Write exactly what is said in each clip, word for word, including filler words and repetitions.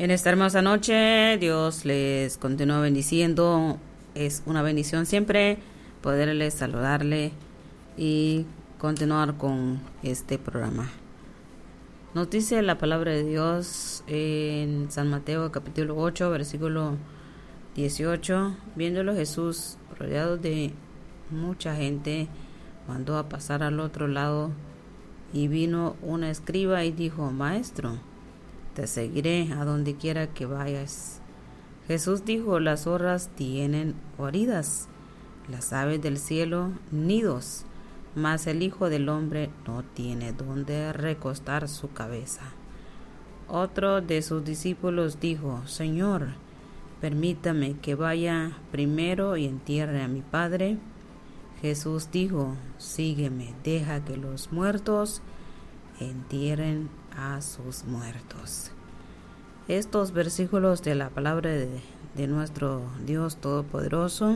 En esta hermosa noche, Dios les continúa bendiciendo. Es una bendición siempre poderles saludarle y continuar con este programa. Nos dice la palabra de Dios en San Mateo capítulo ocho, versículo dieciocho. Viéndolo Jesús rodeado de mucha gente, mandó a pasar al otro lado, y vino una escriba y dijo: Maestro, te seguiré a donde quiera que vayas. Jesús dijo: las zorras tienen guaridas, las aves del cielo nidos, mas el Hijo del Hombre no tiene donde recostar su cabeza. Otro de sus discípulos dijo: Señor, permítame que vaya primero y entierre a mi padre. Jesús dijo: sígueme, deja que los muertos entierren a sus muertos. Estos versículos de la palabra de, de nuestro Dios Todopoderoso.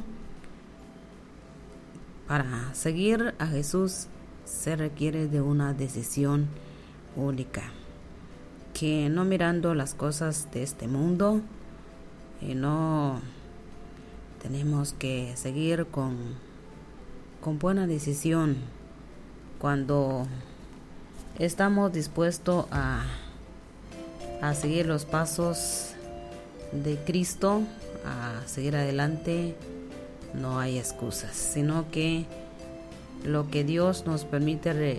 Para seguir a Jesús se requiere de una decisión única, que no mirando las cosas de este mundo, y no tenemos que seguir con, con buena decisión cuando estamos dispuestos a, a seguir los pasos de Cristo, a seguir adelante. No hay excusas, sino que lo que Dios nos permite re-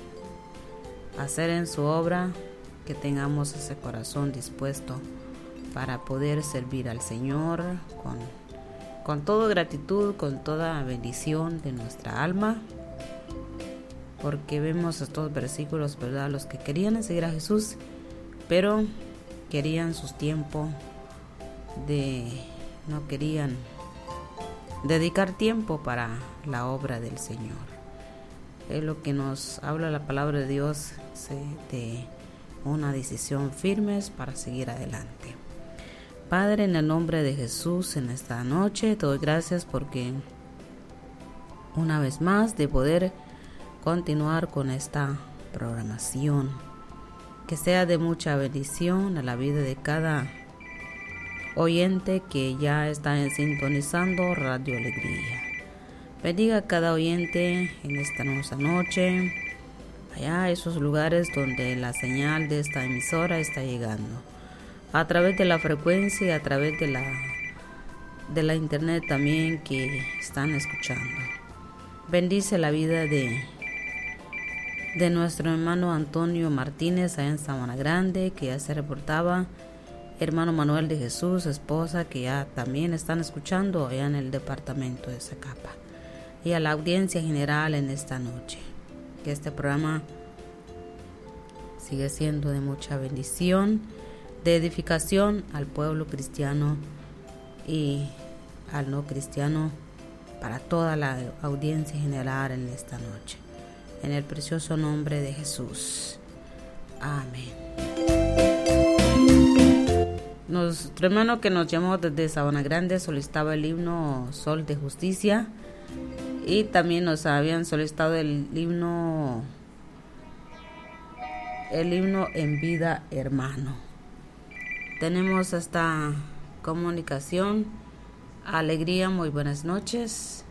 hacer en su obra, que tengamos ese corazón dispuesto para poder servir al Señor con, con toda gratitud, con toda bendición de nuestra alma. Porque vemos estos versículos, ¿verdad? Los que querían seguir a Jesús, pero querían sus tiempos de, no querían dedicar tiempo para la obra del Señor. Es lo que nos habla la palabra de Dios, de una decisión firme para seguir adelante. Padre, en el nombre de Jesús, en esta noche te doy gracias porque una vez más de poder continuar con esta programación, que sea de mucha bendición a la vida de cada oyente que ya está sintonizando Radio Alegría. Bendiga a cada oyente en esta hermosa noche, allá esos lugares donde la señal de esta emisora está llegando, a través de la frecuencia y a través de la, de la internet también que están escuchando. Bendice la vida de de nuestro hermano Antonio Martínez allá en Sabana Grande, que ya se reportaba, hermano Manuel de Jesús, esposa, que ya también están escuchando allá en el departamento de Zacapa, y a la audiencia general en esta noche, que este programa sigue siendo de mucha bendición, de edificación al pueblo cristiano y al no cristiano, para toda la audiencia general en esta noche. En el precioso nombre de Jesús. Amén. Nuestro hermano que nos llamó desde Sabana Grande solicitaba el himno Sol de Justicia, y también nos habían solicitado el himno el himno En Vida Hermano. Tenemos esta comunicación. Alegría, muy buenas noches.